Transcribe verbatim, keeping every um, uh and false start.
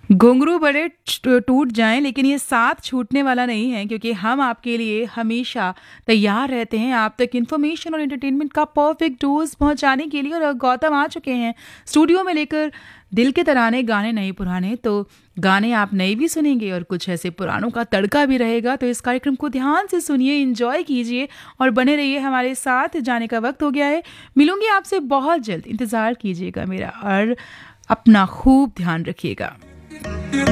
घुंघरू बड़े ट- टूट जाएं, लेकिन ये साथ छूटने वाला नहीं है, क्योंकि हम आपके लिए हमेशा तैयार रहते हैं आप तक इन्फॉर्मेशन और एंटरटेनमेंट का परफेक्ट डोज पहुंचाने के लिए। और गौतम आ चुके हैं स्टूडियो में लेकर दिल के तराने, गाने नए पुराने। तो गाने आप नए भी सुनेंगे और कुछ ऐसे पुरानों का तड़का भी रहेगा। तो इस कार्यक्रम को ध्यान से सुनिए, एंजॉय कीजिए और बने रहिए हमारे साथ। जाने का वक्त हो गया है, मिलूंगी आपसे बहुत जल्द, इंतज़ार कीजिएगा मेरा और अपना खूब ध्यान रखिएगा।